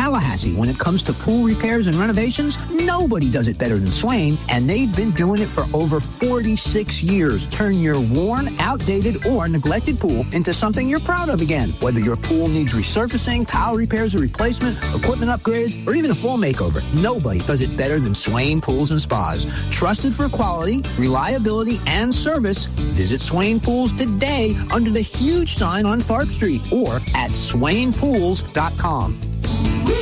Tallahassee, when it comes to pool repairs and renovations, nobody does it better than Swain, and they've been doing it for over 46 years. Turn your worn, outdated, or neglected pool into something you're proud of again. Whether your pool needs resurfacing, tile repairs or replacement, equipment upgrades, or even a full makeover, nobody does it better than Swain Pools and Spas. Trusted for quality, reliability, and service, visit Swain Pools today under the huge sign on Tharp Street or at swainpools.com.